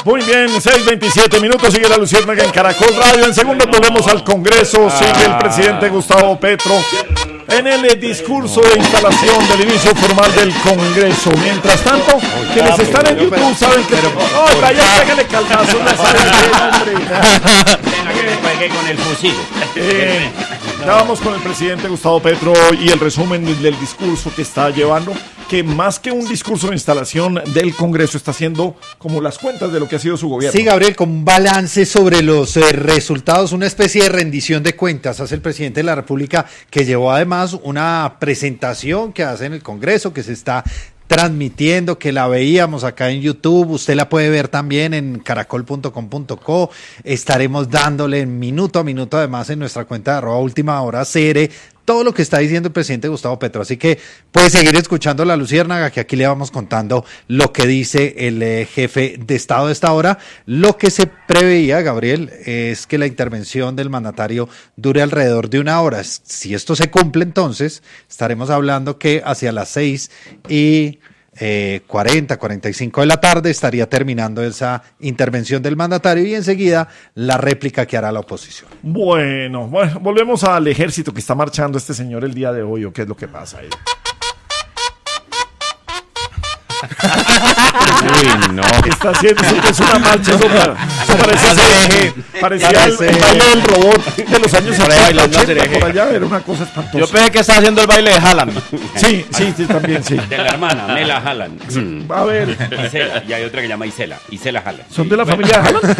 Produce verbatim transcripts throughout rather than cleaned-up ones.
Muy bien, seis veintisiete minutos, sigue la Luciérnaga en Caracol Radio. En segundos volvemos al Congreso, sigue el presidente Gustavo Petro en el discurso de instalación del inicio formal del Congreso. Mientras tanto, quienes están en YouTube saben que... ¡Oh, vaya, pégale caldazo! ¡No saben qué, hombre! Venga, que me pegué con el fusil. Eh, ya vamos con el presidente Gustavo Petro y el resumen del discurso que está llevando, que más que un discurso de instalación del Congreso está haciendo como las cuentas de lo que ha sido su gobierno. Sí, Gabriel, con un balance sobre los eh, resultados, una especie de rendición de cuentas hace el presidente de la República, que llevó además una presentación que hace en el Congreso, que se está transmitiendo, que la veíamos acá en YouTube, usted la puede ver también en caracol punto com punto co, estaremos dándole minuto a minuto además en nuestra cuenta de arroba última hora C R todo lo que está diciendo el presidente Gustavo Petro, así que puede seguir escuchando la Luciérnaga, que aquí le vamos contando lo que dice el eh, jefe de Estado de esta hora. Lo que se preveía, Gabriel, es que la intervención del mandatario dure alrededor de una hora. Si esto se cumple, entonces estaremos hablando que hacia las seis y Eh, cuarenta, cuarenta y cinco de la tarde estaría terminando esa intervención del mandatario y enseguida la réplica que hará la oposición. Bueno, bueno, volvemos al ejército que está marchando este señor el día de hoy, ¿o qué es lo que pasa ahí? Uy, no. Está haciendo eso que es una marcha, eso, eso parece, parecía el, el baile del robot de los años ochenta, por allá, era una cosa espantosa. Yo pensé que estaba haciendo el baile de Haaland. Sí, sí, sí, también, sí. De la hermana, Mela Haaland. Sí. A ver. Isela, y hay otra que se llama Isela, Isela Haaland. ¿Son de la familia de Haaland?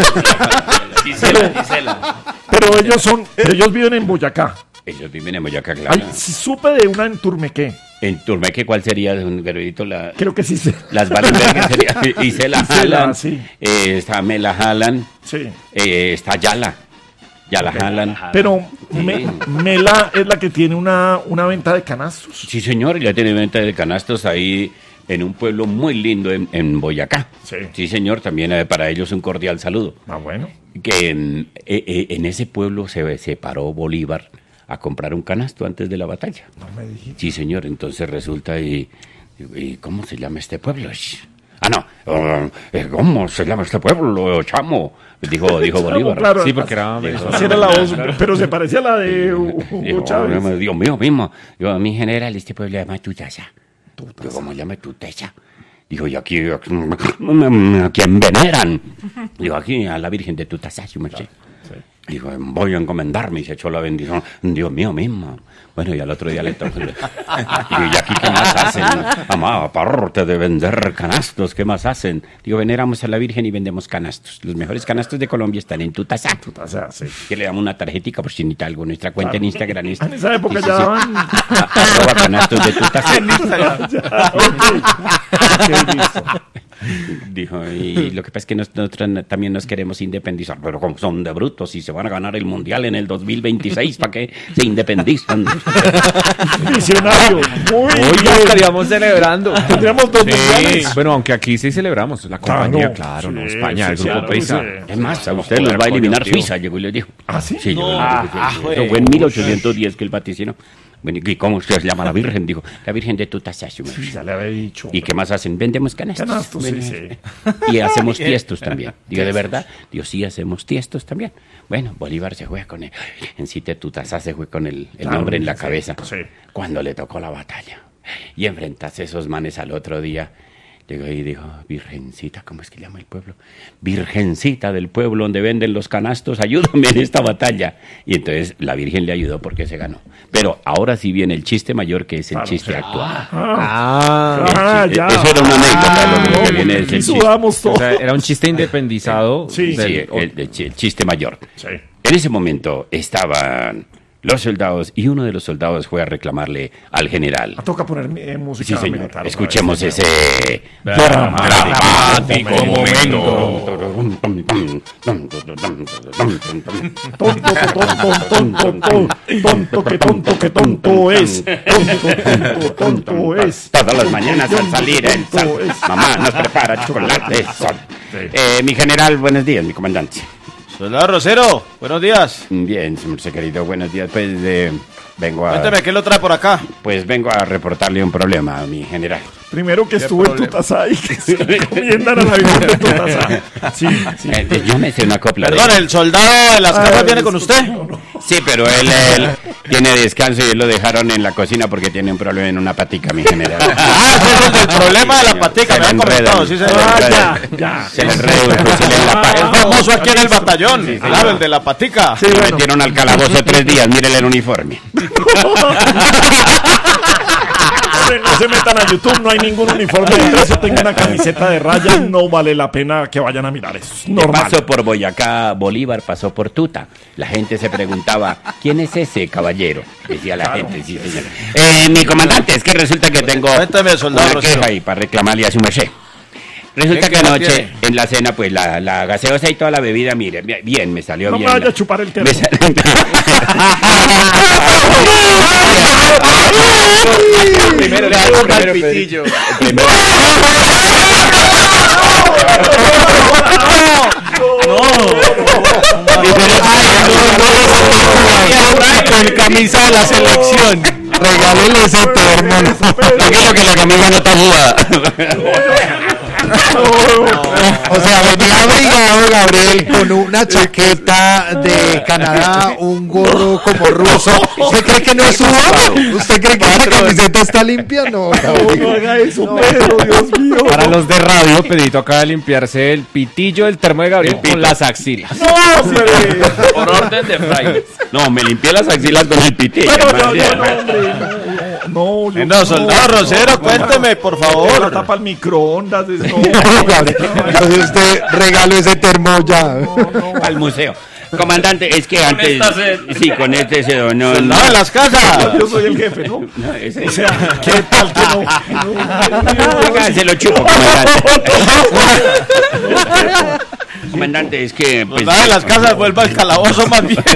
Isela, Isela. Pero ellos son, ellos viven en Boyacá. Ellos viven en Boyacá, claro. Ay, si supe de una en Turmequé. En Turmeque, ¿cuál sería un garudito? La, Creo que sí sé. Las Barenberg sería Isela Haaland, sí. eh, está Mela Haaland, Sí. eh, está Yala, Yala Haaland. Pero me, Mela es la que tiene una, una venta de canastos. Sí, señor, ya tiene venta de canastos ahí en un pueblo muy lindo en, en Boyacá. Sí. Sí, señor, también eh, para ellos un cordial saludo. Ah, bueno. Que en, eh, eh, en ese pueblo se, se paró Bolívar a comprar un canasto antes de la batalla. No me dijiste. Sí, señor, entonces resulta y, y ¿cómo se llama este pueblo? Ah, no, uh, ¿cómo se llama este pueblo, chamo? Dijo, dijo Bolívar. Claro, Sí, porque era... así era la voz, pero se parecía a la de Hugo Dijo, Chávez. Dios mío, mismo. Yo, mi general, este pueblo se llama Tutasa. Yo, ¿cómo se llama Tutasa? Dijo, y aquí, aquí, ¿a quién veneran? Dijo, aquí a la Virgen de Tutasa, su merced. Dijo, voy a encomendarme, y se echó la bendición. Dios mío mismo. Bueno, y al otro día le tocó. Digo, ¿y aquí qué más hacen? Mamá, aparte de vender canastos, ¿qué más hacen? Digo, veneramos a la Virgen y vendemos canastos. Los mejores canastos de Colombia están en Tutasa. Tutasa, sí. Que le damos una tarjetica por si necesita algo. Nuestra cuenta claro. En Instagram. En esa época ya daban... Arroba canastos de Tutasa. En Instagram. Ya, okay. Okay, listo. Dijo, y lo que pasa es que nosotros también nos queremos independizar, pero como son de brutos y se van a ganar el mundial en el dos mil veintiséis, ¿para qué se independizan? Visionario, muy Hoy bien. estaríamos celebrando. Tendríamos dos Sí. mundiales. Bueno, aunque aquí sí celebramos. La compañía, Claro, claro, no, sí, España, sí, el grupo sí, Prisa. sí. Es más, a usted los va a eliminar Suiza, llegó y le dijo. ¿Ah, sí? Sí, No. yo, Ah, yo- ah, yo- güey. eso fue en mil ochocientos diez que el vaticinó. Bueno, ¿y cómo usted se llama la Virgen? Dijo, la Virgen de Tutasa. Sí, ya le había dicho. ¿Y qué más hacen? Vendemos canastos. Canastos, sí, Bueno, sí. Y hacemos tiestos también. Digo, ¿de verdad? Digo, sí, hacemos tiestos también. Bueno, Bolívar se juega con él. En sí, Tutasa se juega con el, el Claro, nombre en la sí, cabeza. sí. Cuando le tocó la batalla. Y enfrentarse esos manes al otro día. Llegó y dijo, Virgencita, ¿cómo es que llama el pueblo? Virgencita del pueblo donde venden los canastos, ayúdame en esta batalla. Y entonces la Virgen le ayudó porque se ganó. Pero ahora sí viene el chiste mayor, que es el Claro, chiste sí. actual. Ah, Ah, El chi- ya. Eso era una anécdota. lo que No, viene es aquí el chiste. sudamos o todo. sea, era un chiste independizado. Sí. Sí, del- el, el chi- el chiste mayor. Sí. En ese momento estaban los soldados y uno de los soldados fue a reclamarle al general. Ah, toca poner eh, música Sí, señor. militar. Escuchemos otra vez. ese Dramático dramático momento. Tonto, tonto, tonto, tonto, tonto, que tonto, que tonto es. Tonto, tonto, tonto es. Todas las mañanas al salir el sol, Tonto es. mamá nos prepara chocolate sol. Eh, mi general, buenos días, mi comandante. Soldado Rosero, buenos días. Bien, señor querido, buenos días. Pues, eh, Vengo a... Cuénteme, ¿qué lo trae por acá? Pues vengo a reportarle un problema a mi general. Primero que estuvo en Tutasá y que se recomiendan a la Virgen de Tutasá. Sí, sí. Eh, yo me sé una copla. Perdón, de... ¿el soldado de las casas Ah, viene con usted? Sí, pero él, él tiene descanso y él lo dejaron en la cocina porque tiene un problema en una patica, mi general. Ah, ese es el del problema de la patica, Se me le han enreda. comentado, sí, Se señor. le Ah, enreda. ya, ya. Se le enreda un fusil en la Es pata. famoso aquí en el batallón, Sí, sí, claro, sí. el de la patica. Sí, Me bueno. metieron al calabozo tres días, mírenle el uniforme. No se metan a YouTube, no hay ningún uniforme. Mientras yo tengo una camiseta de raya, no vale la pena que vayan a mirar eso. Es Que normal. pasó por Boyacá, Bolívar pasó por Tuta. La gente se preguntaba, ¿quién es ese caballero? Decía la gente, sí, señor. Eh, mi comandante, es que resulta que tengo Cuéntame, soldado una Rosero. queja ahí para reclamarle a su merced. Resulta ¿Qué que queja anoche tiene? en la cena, pues la, la gaseosa y toda la bebida, mire, bien, me salió No me bien. vaya a chupar el termo. Me sal- Primero le hago el pitillo. Primero- Con camisa de la selección. Regálele ese termo. Tranquilo que la camisa no está jugada. O sea, venía abrigado Gabriel con una chaqueta de Canadá, un gorro como ruso. ¿Usted cree que no es sudado? ¿Usted cree que la camiseta está limpia? No, No, Gabriel. no haga eso, Pedro, Dios mío. Para los de radio, Pedrito acaba de limpiarse el pitillo del termo de Gabriel con las axilas. No, hombre. Por orden de Fraile. No, me limpié las axilas con el pitillo. Pero más no, bien. no, no, hombre. No, no, No, soldado Rosero, cuénteme, por La favor. tapa al microondas. es- No, No, Gabriel. Entonces usted regalo ese termo ya. Al museo. Comandante, es que antes. esta sed. Sí, con este se donó. Soldado de las casas. yo soy el jefe, ¿no? No, ese- O sea, ¿qué tal que no? Venga, se lo chupo, comandante. Comandante, es que. Pues, Soldado de las casas, vuelva al calabozo más bien.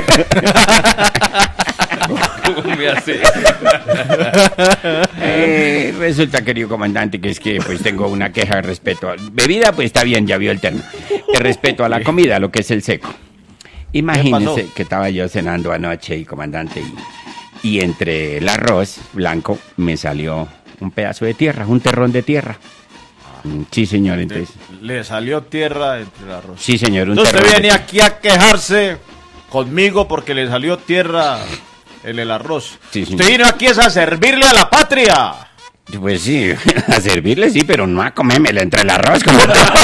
Eh, resulta, querido comandante, que es que pues tengo una queja de respeto. a- Bebida, pues está bien, ya vio el termo. De respeto a la comida, lo que es el seco. Imagínese pasó? que estaba yo cenando anoche, y comandante, y, y entre el arroz blanco me salió un pedazo de tierra, un terrón de tierra. Mm, Sí, señor, entonces. Le salió tierra entre el arroz. Sí, señor, un Entonces terrón. usted de- viene aquí a quejarse conmigo porque le salió tierra en el arroz. Sí, sí. Usted vino aquí es a servirle a la patria. Pues sí, a servirle sí, pero no a comérmela entre el arroz. Como...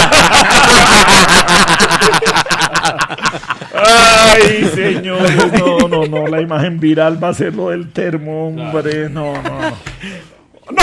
Ay, señores, no, no, no, la imagen viral va a ser lo del termo, hombre, no, no. ¡No!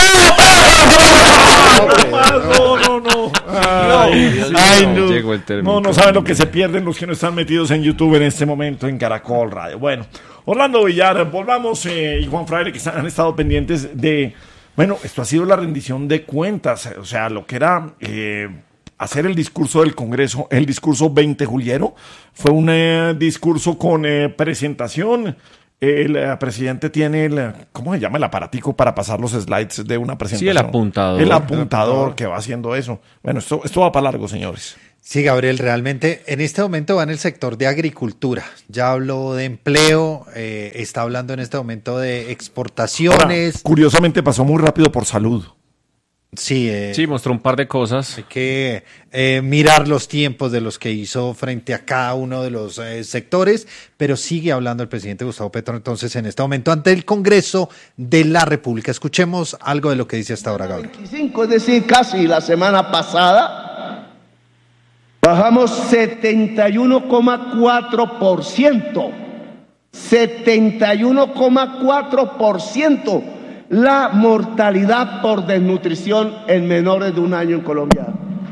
No, no, no. Ay, ay, no. Llegó el termo. No, no saben lo que se pierden los que no están metidos en YouTube en este momento en Caracol Radio. Bueno, Orlando Villar, volvamos eh, y Juan Fraile, que están- han estado pendientes de... Bueno, esto ha sido la rendición de cuentas, o sea, lo que era eh, hacer el discurso del Congreso, el discurso veinte juliero, fue un eh, discurso con eh, presentación. El eh, presidente tiene el, ¿cómo se llama? El aparatico para pasar los slides de una presentación. Sí, el apuntador. El apuntador que va haciendo eso. Bueno, esto, esto va para largo, señores. Sí, Gabriel, realmente en este momento va en el sector de agricultura. Ya habló de empleo, eh, está hablando en este momento de Ahora, exportaciones. curiosamente pasó muy rápido por salud. Sí, eh, Sí, mostró un par de cosas. hay que eh, mirar los tiempos de los que hizo frente a cada uno de los eh, sectores, pero sigue hablando el presidente Gustavo Petro entonces en este momento ante el Congreso de la República. Escuchemos algo de lo que dice hasta ahora, Gabriel. veinticinco, es decir, casi la semana pasada, bajamos setenta y uno coma cuatro por ciento. setenta y uno coma cuatro por ciento la mortalidad por desnutrición en menores de un año en Colombia.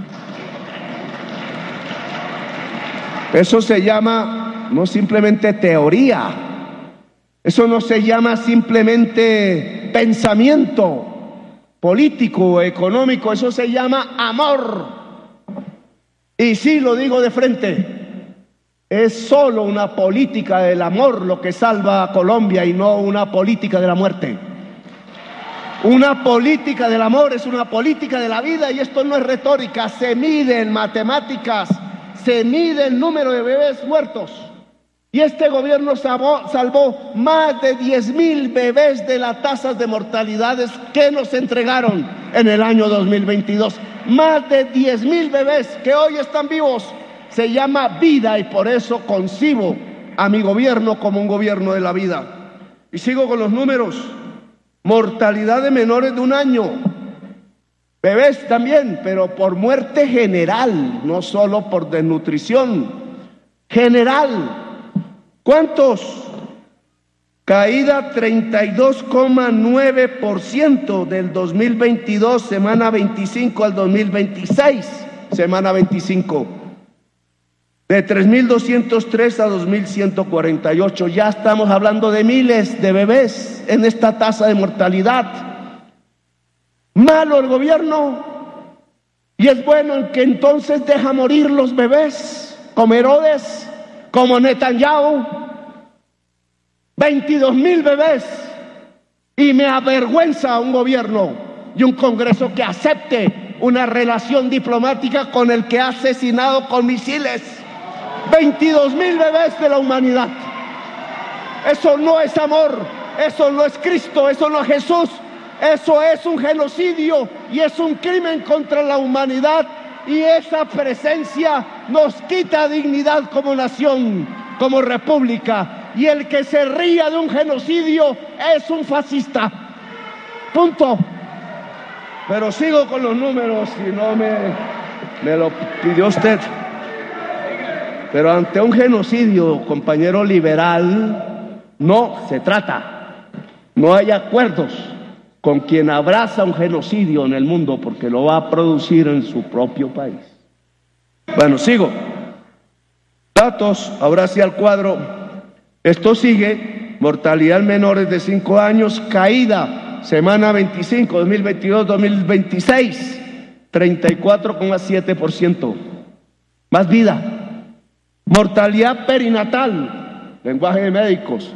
Eso se llama no simplemente teoría, eso no se llama simplemente pensamiento político o económico, eso se llama amor. Y sí, lo digo de frente, es solo una política del amor lo que salva a Colombia y no una política de la muerte. Una política del amor es una política de la vida y esto no es retórica, se mide en matemáticas, se mide el número de bebés muertos Y este gobierno salvó, salvó más de diez mil bebés de las tasas de mortalidades que nos entregaron en el año dos mil veintidós. Más de diez mil bebés que hoy están vivos. Se llama vida y por eso concibo a mi gobierno como un gobierno de la vida. Y sigo con los números. Mortalidad de menores de un año. Bebés también, pero por muerte general, no solo por desnutrición. General. ¿Cuántos? Caída treinta y dos coma nueve por ciento del dos mil veintidós, semana veinticinco al dos mil veintiséis, semana veinticinco. De tres mil doscientos tres a dos mil ciento cuarenta y ocho. Ya estamos hablando de miles de bebés en esta tasa de mortalidad. Malo el gobierno. Y es bueno en que entonces deja morir los bebés, como Herodes, como Netanyahu. veintidós mil bebés. Y me avergüenza un gobierno y un Congreso que acepte una relación diplomática con el que ha asesinado con misiles veintidós mil bebés de la humanidad. Eso no es amor, eso no es Cristo, eso no es Jesús, eso es un genocidio y es un crimen contra la humanidad, y esa presencia nos quita dignidad como nación, como república, y el que se ría de un genocidio es un fascista. Punto. Pero sigo con los números y no me, me lo pidió usted. Pero ante un genocidio, compañero liberal, no se trata. No hay acuerdos con quien abraza un genocidio en el mundo porque lo va a producir en su propio país. Bueno, sigo. Datos, ahora sí al cuadro. Esto sigue. Mortalidad en menores de cinco años, caída, semana veinticinco, dos mil veintidós, dos mil veintiséis, treinta y cuatro coma siete por ciento. Más vida. Mortalidad perinatal, lenguaje de médicos,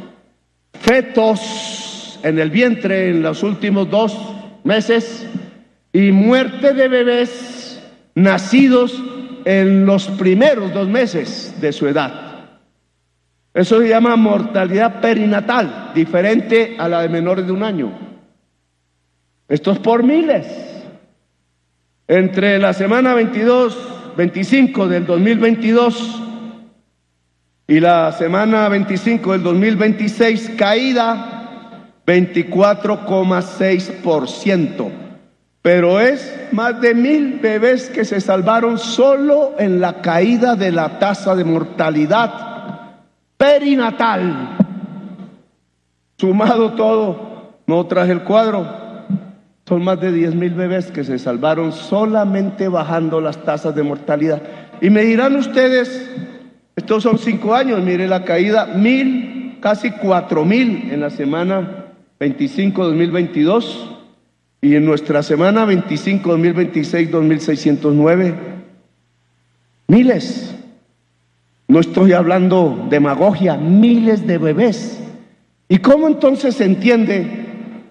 fetos en el vientre en los últimos dos meses y muerte de bebés nacidos en los primeros dos meses de su edad. Eso se llama mortalidad perinatal, diferente a la de menores de un año. Esto es por miles. Entre la semana veintidós, veinticinco del dos mil veintidós y la semana veinticinco del dos mil veintiséis, caída veinticuatro coma seis por ciento. Pero es más de mil bebés que se salvaron solo en la caída de la tasa de mortalidad perinatal. Sumado todo, no traje el cuadro, son más de diez mil bebés que se salvaron solamente bajando las tasas de mortalidad. Y me dirán ustedes, estos son cinco años, mire la caída, mil, casi cuatro mil en la semana veinticinco dos mil veintidós y en nuestra semana veinticinco dos mil veintiséis dos mil seiscientos nueve. Miles. No estoy hablando demagogia, miles de bebés. ¿Y cómo entonces se entiende?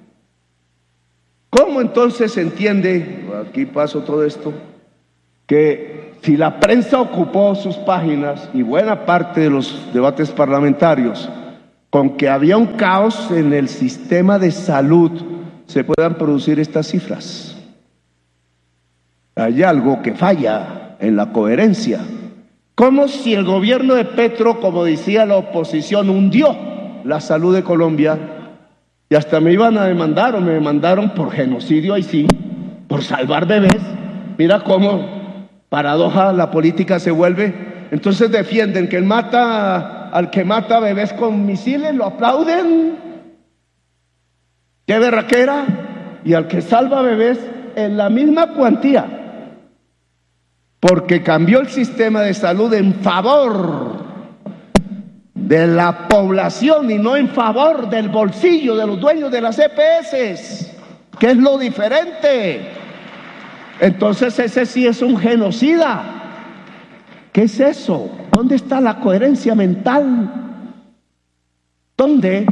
¿Cómo entonces se entiende, aquí paso todo esto, que si la prensa ocupó sus páginas y buena parte de los debates parlamentarios con que había un caos en el sistema de salud, se puedan producir estas cifras? Hay algo que falla en la coherencia. Como si el gobierno de Petro, como decía la oposición, hundió la salud de Colombia, y hasta me iban a demandar o me demandaron por genocidio, ahí sí, por salvar bebés. Mira cómo paradoja la política se vuelve. Entonces defienden que el mata al que mata bebés con misiles, lo aplauden. ¡Qué berraquera! Y al que salva bebés en la misma cuantía, porque cambió el sistema de salud en favor de la población y no en favor del bolsillo de los dueños de las E P S, que es lo diferente. Entonces ese sí es un genocida. ¿Qué es eso? ¿Dónde está la coherencia mental? ¿Dónde?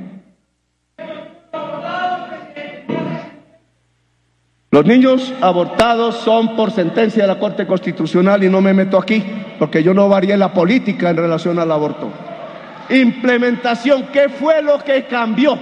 Los niños abortados son por sentencia de la Corte Constitucional, y no me meto aquí porque yo no varié la política en relación al aborto. implementación. ¿Qué fue lo que cambió?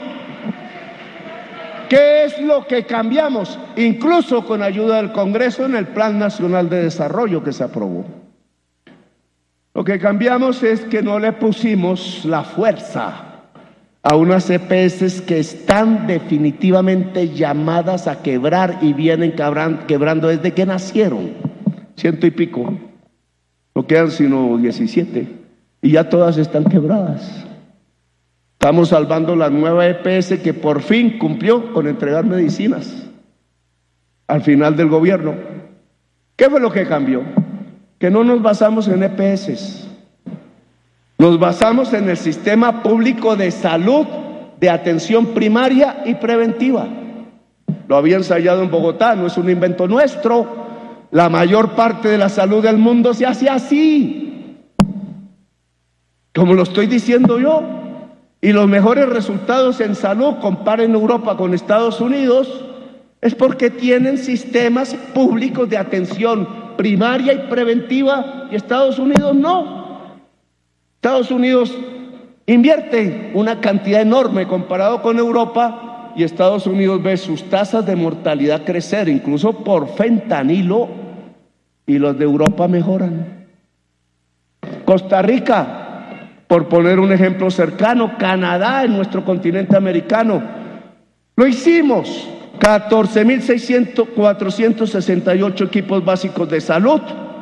¿Qué es lo que cambiamos? Incluso con ayuda del Congreso en el Plan Nacional de Desarrollo que se aprobó. Lo que cambiamos es que no le pusimos la fuerza a unas E P S que están definitivamente llamadas a quebrar y vienen quebrando desde que nacieron, ciento y pico, no quedan sino diecisiete, y ya todas están quebradas. Estamos salvando la nueva E P S que por fin cumplió con entregar medicinas al final del gobierno. ¿Qué fue lo que cambió? Que no nos basamos en E P S. Nos basamos en el sistema público de salud, de atención primaria y preventiva. Lo había ensayado en Bogotá, no es un invento nuestro. La mayor parte de la salud del mundo se hace así, como lo estoy diciendo yo. Y los mejores resultados en salud, comparen Europa con Estados Unidos, es porque tienen sistemas públicos de atención primaria y preventiva, y Estados Unidos no. Estados Unidos invierte una cantidad enorme comparado con Europa, y Estados Unidos ve sus tasas de mortalidad crecer, incluso por fentanilo, y los de Europa mejoran. Costa Rica, por poner un ejemplo cercano, Canadá en nuestro continente americano, lo hicimos, catorce mil cuatrocientos sesenta y ocho equipos básicos de salud.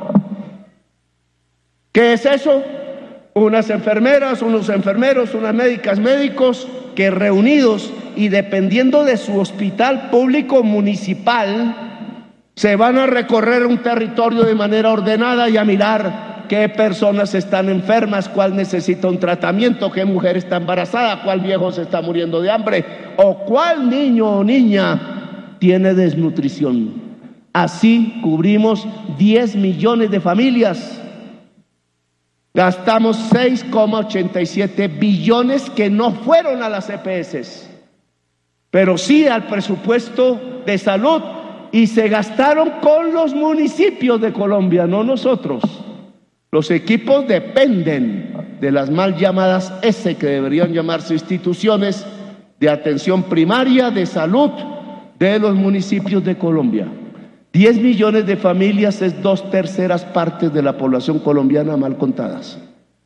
¿Qué es eso? Unas enfermeras, unos enfermeros, unas médicas, médicos, que reunidos y dependiendo de su hospital público municipal, se van a recorrer un territorio de manera ordenada y a mirar qué personas están enfermas, cuál necesita un tratamiento, qué mujer está embarazada, cuál viejo se está muriendo de hambre, o cuál niño o niña tiene desnutrición. Así cubrimos diez millones de familias. Gastamos seis coma ochenta y siete billones que no fueron a las E P S, pero sí al presupuesto de salud, y se gastaron con los municipios de Colombia, no nosotros. Los equipos dependen de las mal llamadas S, que deberían llamarse instituciones de atención primaria, de salud, de los municipios de Colombia. diez millones de familias es dos terceras partes de la población colombiana mal contadas.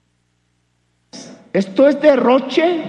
¿Esto es derroche?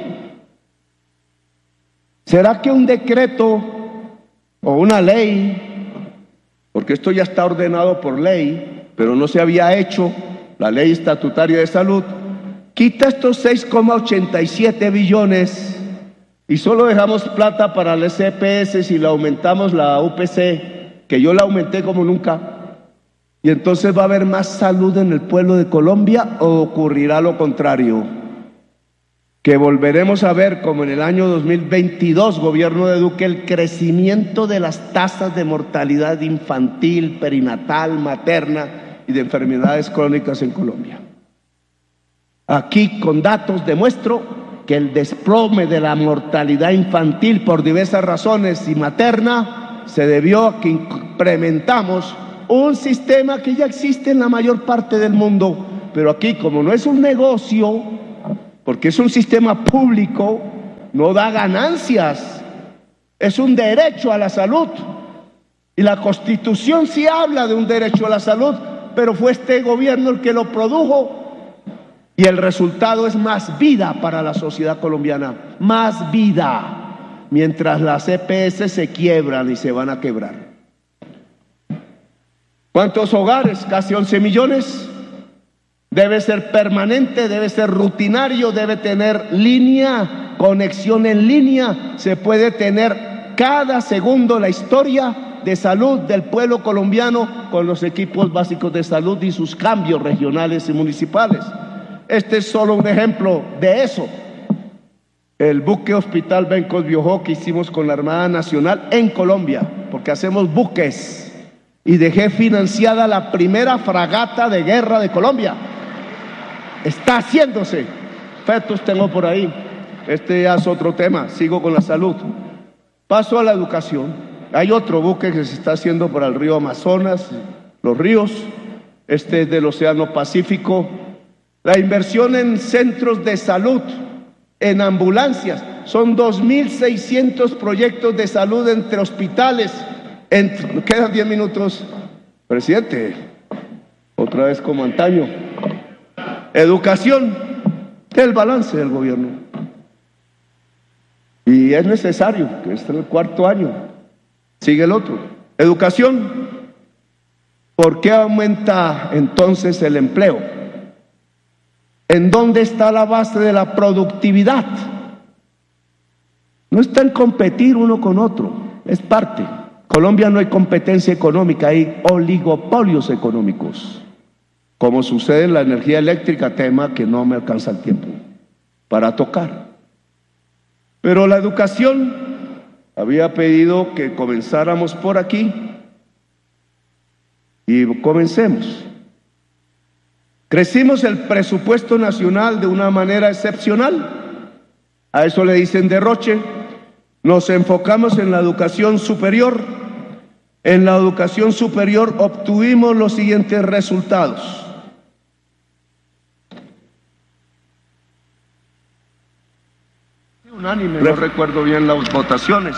¿Será que un decreto o una ley, porque esto ya está ordenado por ley, pero no se había hecho, la ley estatutaria de salud, quita estos seis coma ochenta y siete billones y solo dejamos plata para las E P S y la aumentamos la U P C, que yo la aumenté como nunca, y entonces va a haber más salud en el pueblo de Colombia, o ocurrirá lo contrario, que volveremos a ver como en el año dos mil veintidós, gobierno de Duque, el crecimiento de las tasas de mortalidad infantil, perinatal, materna y de enfermedades crónicas en Colombia. Aquí con datos demuestro que el desplome de la mortalidad infantil por diversas razones y materna se debió a que implementamos un sistema que ya existe en la mayor parte del mundo, pero aquí como no es un negocio, porque es un sistema público, no da ganancias, es un derecho a la salud, y la Constitución sí habla de un derecho a la salud, pero fue este gobierno el que lo produjo, y el resultado es más vida para la sociedad colombiana, más vida, mientras las E P S se quiebran y se van a quebrar. ¿Cuántos hogares? Casi once millones. Debe ser permanente, debe ser rutinario, debe tener línea, conexión en línea, se puede tener cada segundo la historia de salud del pueblo colombiano con los equipos básicos de salud y sus cambios regionales y municipales. Este es solo un ejemplo de eso. El buque Hospital Bencos Biojó que hicimos con la Armada Nacional en Colombia, porque hacemos buques, y dejé financiada la primera fragata de guerra de Colombia. Está haciéndose. Fetos tengo por ahí. Este ya es otro tema. Sigo con la salud. Paso a la educación. Hay otro buque que se está haciendo para el río Amazonas, los ríos. Este es del Océano Pacífico. La inversión en centros de salud, en ambulancias, son dos mil seiscientos proyectos de salud entre hospitales. Entre, quedan diez minutos, presidente, otra vez como antaño. Educación, el balance del gobierno. Y es necesario, que este es el cuarto año, sigue el otro. Educación, ¿por qué aumenta entonces el empleo? ¿En dónde está la base de la productividad? No está en competir uno con otro, es parte. Colombia no hay competencia económica, hay oligopolios económicos, como sucede en la energía eléctrica, tema que no me alcanza el tiempo para tocar. Pero la educación, había pedido que comenzáramos por aquí y comencemos. Crecimos el presupuesto nacional de una manera excepcional, a eso le dicen derroche. Nos enfocamos en la educación superior. En la educación superior obtuvimos los siguientes resultados. Unánime, no recuerdo bien las votaciones.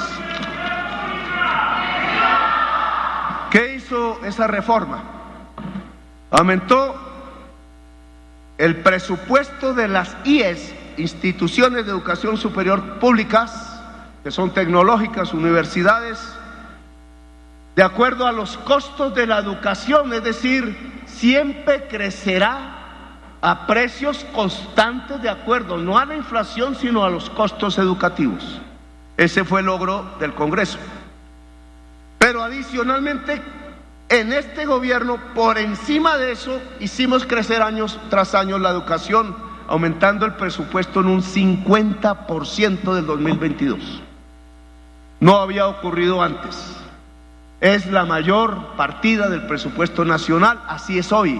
¿Qué hizo esa reforma? Aumentó el presupuesto de las I E S, instituciones de educación superior públicas, que son tecnológicas, universidades, de acuerdo a los costos de la educación, es decir, siempre crecerá a precios constantes de acuerdo, no a la inflación, sino a los costos educativos. Ese fue el logro del Congreso. Pero adicionalmente, en este gobierno, por encima de eso, hicimos crecer años tras año la educación, aumentando el presupuesto en un cincuenta por ciento del dos mil veintidós. No había ocurrido antes. Es la mayor partida del presupuesto nacional, así es hoy.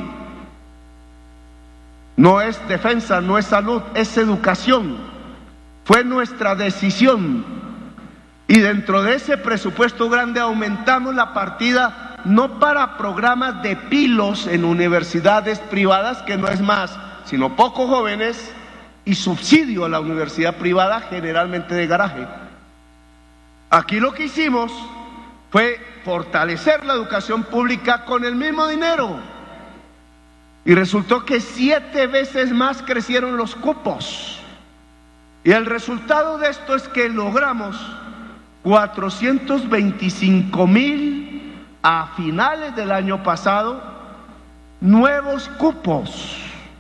No es defensa, no es salud, es educación. Fue nuestra decisión. Y dentro de ese presupuesto grande aumentamos la partida no para programas de pilos en universidades privadas, que no es más, sino pocos jóvenes, y subsidio a la universidad privada, generalmente de garaje. Aquí lo que hicimos fue fortalecer la educación pública con el mismo dinero. Y resultó que siete veces más crecieron los cupos. Y el resultado de esto es que logramos cuatrocientos veinticinco mil a finales del año pasado nuevos cupos,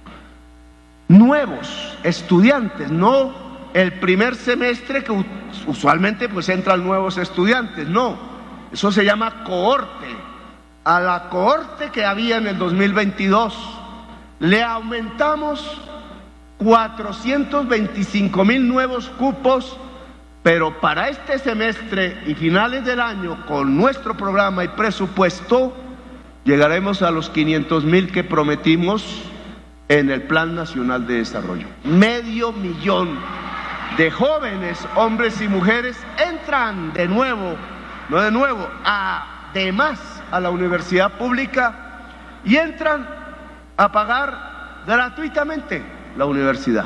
nuevos estudiantes, no el primer semestre que usualmente pues entran nuevos estudiantes, no, eso se llama cohorte. A la cohorte que había en el dos mil veintidós le aumentamos cuatrocientos veinticinco mil nuevos cupos, pero para este semestre y finales del año, con nuestro programa y presupuesto, llegaremos a los quinientos mil que prometimos en el Plan Nacional de Desarrollo. Medio millón de jóvenes, hombres y mujeres, entran de nuevo, no de nuevo, además a la universidad pública, y entran a pagar gratuitamente la universidad.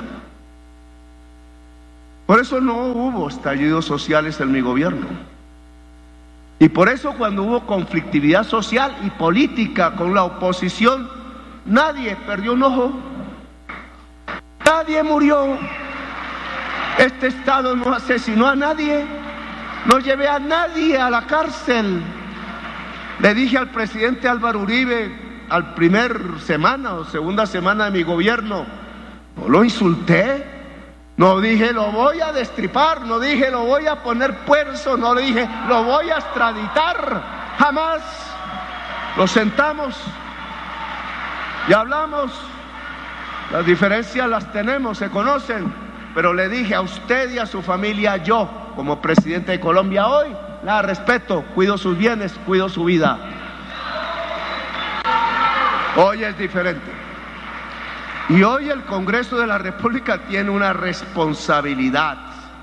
Por eso no hubo estallidos sociales en mi gobierno. Y por eso cuando hubo conflictividad social y política con la oposición, nadie perdió un ojo, nadie murió. Este Estado no asesinó a nadie, no llevé a nadie a la cárcel. Le dije al presidente Álvaro Uribe, al primer semana o segunda semana de mi gobierno, no lo insulté, no dije lo voy a destripar, no dije lo voy a poner puerzo, no le dije lo voy a extraditar, jamás. Nos sentamos y hablamos, las diferencias las tenemos, se conocen, pero le dije a usted y a su familia, yo como presidente de Colombia hoy, la respeto, cuido sus bienes, cuido su vida. Hoy es diferente. Y hoy el Congreso de la República tiene una responsabilidad.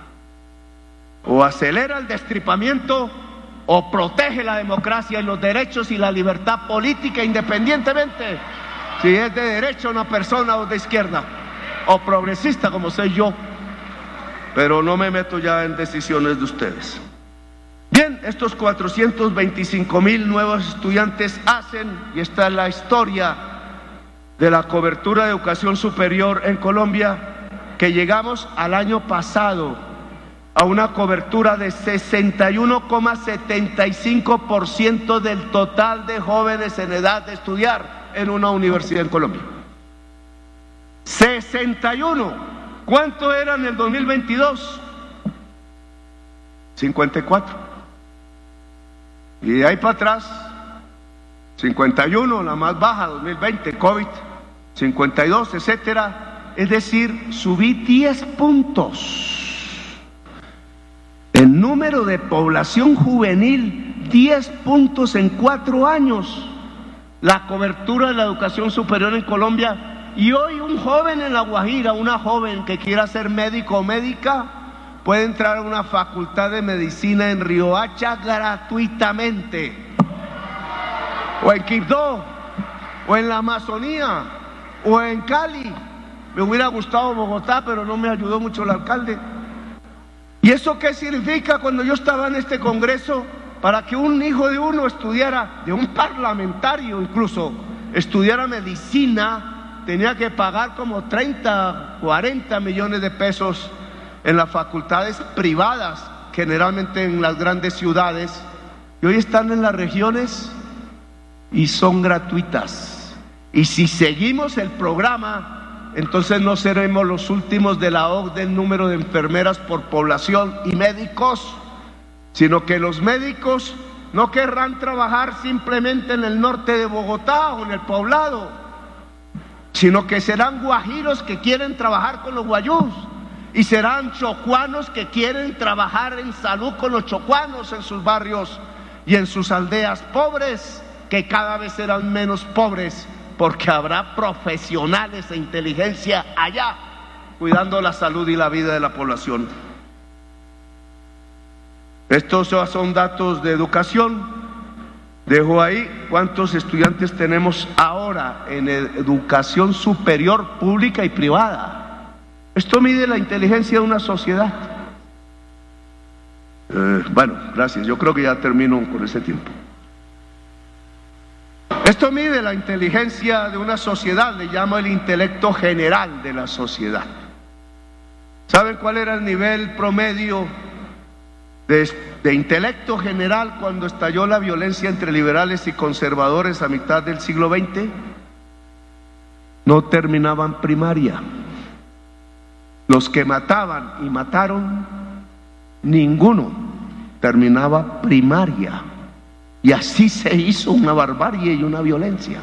O acelera el destripamiento o protege la democracia y los derechos y la libertad política independientemente si es de derecha una persona o de izquierda, o progresista como soy yo, pero no me meto ya en decisiones de ustedes. Bien, estos cuatrocientos veinticinco mil nuevos estudiantes hacen, y esta es la historia de la cobertura de educación superior en Colombia, que llegamos al año pasado a una cobertura de sesenta y uno coma setenta y cinco por ciento del total de jóvenes en edad de estudiar en una universidad en Colombia. sesenta y uno. ¿Cuánto era en el dos mil veintidós? cincuenta y cuatro. Y de ahí para atrás, cincuenta y uno, la más baja, dos mil veinte, COVID, cincuenta y dos, etcétera. Es decir, subí diez puntos. El número de población juvenil, diez puntos en cuatro años. La cobertura de la educación superior en Colombia. Y hoy un joven en La Guajira, una joven que quiera ser médico o médica, puede entrar a una facultad de medicina en Riohacha gratuitamente, o en Quibdó, o en la Amazonía, o en Cali. Me hubiera gustado Bogotá, pero no me ayudó mucho el alcalde. ¿Y eso qué significa? Cuando yo estaba en este congreso, para que un hijo de uno estudiara, de un parlamentario incluso, estudiara medicina, tenía que pagar como treinta, cuarenta millones de pesos en las facultades privadas, generalmente en las grandes ciudades, y hoy están en las regiones y son gratuitas. Y si seguimos el programa, entonces no seremos los últimos de la O C D E en número de enfermeras por población y médicos, sino que los médicos no querrán trabajar simplemente en el norte de Bogotá o en el Poblado, sino que serán guajiros que quieren trabajar con los guayús, y serán chocuanos que quieren trabajar en salud con los chocuanos en sus barrios y en sus aldeas pobres, que cada vez serán menos pobres, porque habrá profesionales de inteligencia allá cuidando la salud y la vida de la población. Estos son datos de educación. Dejo ahí cuántos estudiantes tenemos ahora en educación superior pública y privada. Esto mide la inteligencia de una sociedad. Eh, bueno, gracias. Yo creo que ya termino con ese tiempo. Esto mide la inteligencia de una sociedad, le llamo el intelecto general de la sociedad. ¿Saben cuál era el nivel promedio de, de intelecto general cuando estalló la violencia entre liberales y conservadores a mitad del siglo veinte? No terminaban primaria. Los que mataban y mataron, ninguno terminaba primaria. Y así se hizo una barbarie y una violencia.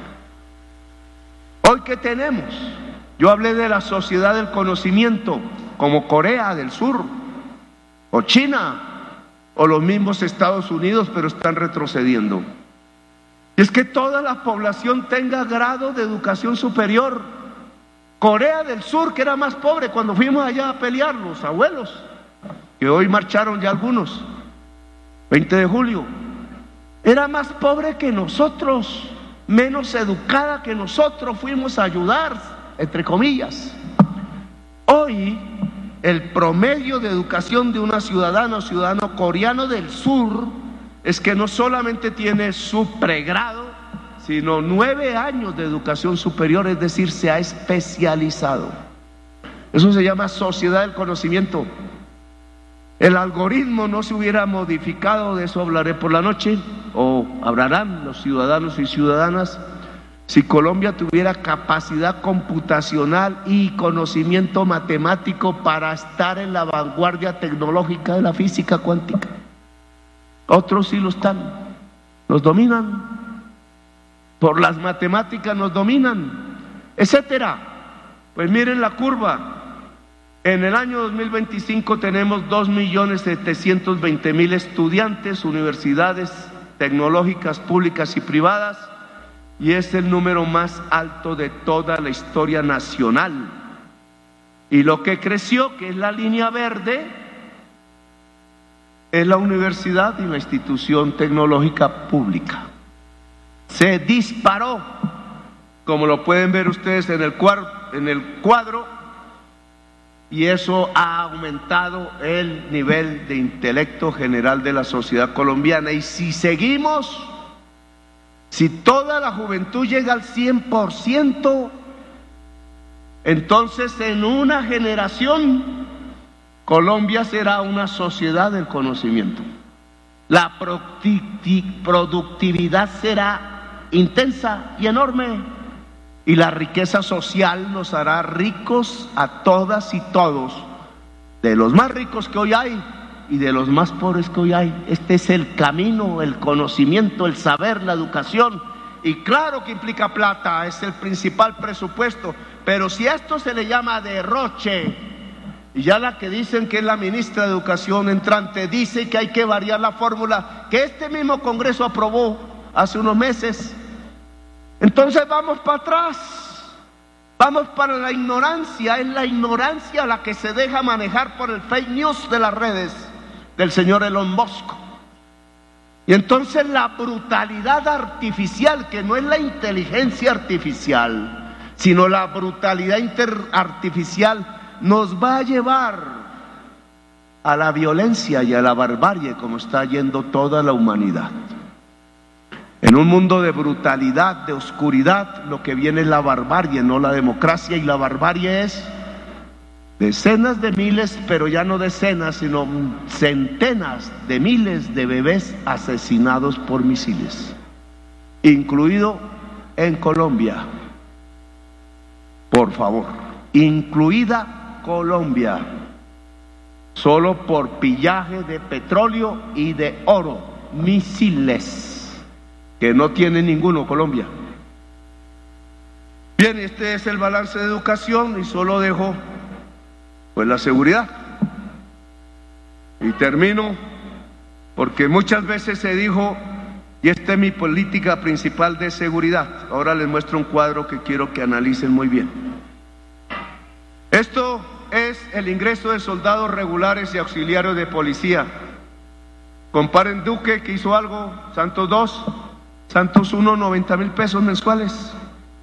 Hoy, ¿qué tenemos? Yo hablé de la sociedad del conocimiento, como Corea del Sur, o China, o los mismos Estados Unidos, pero están retrocediendo. Y es que toda la población tenga grado de educación superior. Corea del Sur, que era más pobre cuando fuimos allá a pelear, los abuelos, que hoy marcharon ya algunos, veinte de julio, era más pobre que nosotros, menos educada que nosotros, fuimos a ayudar, entre comillas. Hoy, el promedio de educación de una ciudadana o ciudadano coreano del sur es que no solamente tiene su pregrado, sino nueve años de educación superior, es decir, se ha especializado. Eso se llama sociedad del conocimiento. El algoritmo no se hubiera modificado, de eso hablaré por la noche, o hablarán los ciudadanos y ciudadanas, si Colombia tuviera capacidad computacional y conocimiento matemático para estar en la vanguardia tecnológica de la física cuántica. Otros sí lo están, nos dominan. Por las matemáticas nos dominan, etcétera. Pues miren la curva. En el año dos mil veinticinco tenemos dos millones setecientos veinte mil estudiantes, universidades tecnológicas públicas y privadas, y es el número más alto de toda la historia nacional. Y lo que creció, que es la línea verde, es la universidad y la institución tecnológica pública. Se disparó como lo pueden ver ustedes en el cuadro, en el cuadro, y eso ha aumentado el nivel de intelecto general de la sociedad colombiana. Y si seguimos, si toda la juventud llega al cien por ciento, entonces en una generación Colombia será una sociedad del conocimiento. La productividad será intensa y enorme, y la riqueza social nos hará ricos a todas y todos, de los más ricos que hoy hay y de los más pobres que hoy hay. Este es el camino, el conocimiento, el saber, la educación, y claro que implica plata, es el principal presupuesto, pero si a esto se le llama derroche, y ya la que dicen que es la ministra de Educación entrante dice que hay que variar la fórmula que este mismo Congreso aprobó hace unos meses, entonces vamos para atrás, vamos para la ignorancia. Es la ignorancia la que se deja manejar por el fake news de las redes del señor Elon Musk. Y entonces la brutalidad artificial, que no es la inteligencia artificial, sino la brutalidad artificial, nos va a llevar a la violencia y a la barbarie, como está yendo toda la humanidad. En un mundo de brutalidad, de oscuridad, lo que viene es la barbarie, no la democracia, y la barbarie es decenas de miles, pero ya no decenas, sino centenas de miles de bebés asesinados por misiles, incluido en Colombia. Por favor, incluida Colombia, solo por pillaje de petróleo y de oro, misiles, que no tiene ninguno Colombia. Bien, este es el balance de educación y solo dejo pues la seguridad. Y termino porque muchas veces se dijo, y esta es mi política principal de seguridad. Ahora les muestro un cuadro que quiero que analicen muy bien. Esto es el ingreso de soldados regulares y auxiliares de policía. Comparen Duque, que hizo algo, Santos dos, Santos uno, noventa mil pesos mensuales.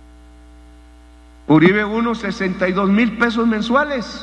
Uribe uno, sesenta y dos mil pesos mensuales.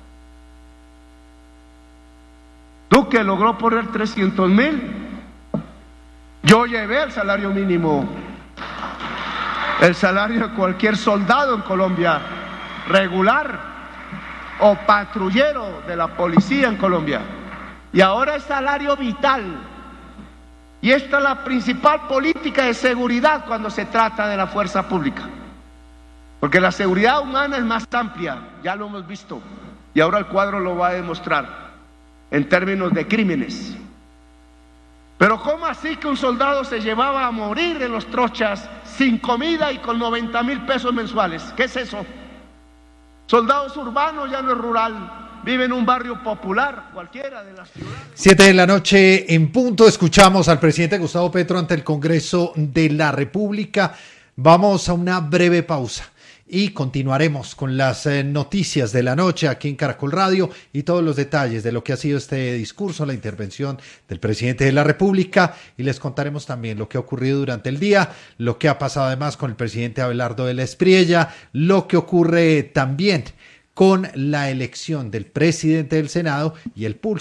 Duque logró poner trescientos mil. Yo llevé el salario mínimo, el salario de cualquier soldado en Colombia, regular o patrullero de la policía en Colombia. Y ahora es salario vital. Y esta es la principal política de seguridad cuando se trata de la fuerza pública. Porque la seguridad humana es más amplia, ya lo hemos visto. Y ahora el cuadro lo va a demostrar en términos de crímenes. Pero ¿cómo así que un soldado se llevaba a morir en los trochas sin comida y con noventa mil pesos mensuales? ¿Qué es eso? Soldados urbanos, ya no es rural. Vive en un barrio popular, cualquiera de las ciudades. Siete de la noche en punto, escuchamos al presidente Gustavo Petro ante el Congreso de la República. Vamos a una breve pausa y continuaremos con las eh, noticias de la noche aquí en Caracol Radio y todos los detalles de lo que ha sido este discurso, la intervención del presidente de la República, y les contaremos también lo que ha ocurrido durante el día, lo que ha pasado además con el presidente Abelardo de la Espriella, lo que ocurre también con la elección del presidente del Senado y el pulso